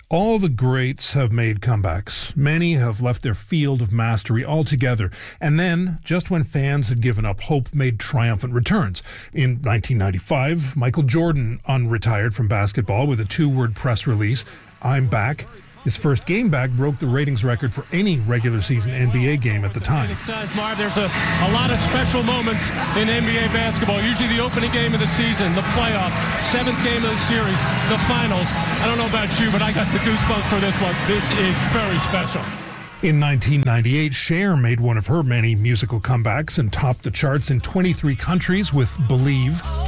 All the greats have made comebacks. Many have left their field of mastery altogether, and then, just when fans had given up hope, made triumphant returns. In 1995, Michael Jordan unretired from basketball with a two-word press release, "I'm back." His first game back broke the ratings record for any regular season NBA game at the time. Marv, there's a lot of special moments in NBA basketball. Usually the opening game of the season, the playoffs, seventh game of the series, the finals. I don't know about you, but I got the goosebumps for this one. This is very special. In 1998, Cher made one of her many musical comebacks and topped the charts in 23 countries with Believe.